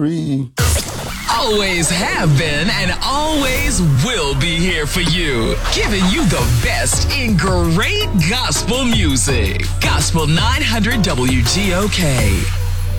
Free. Always have been and always will be here for you, giving you the best in great gospel music. Gospel 900 WGOK.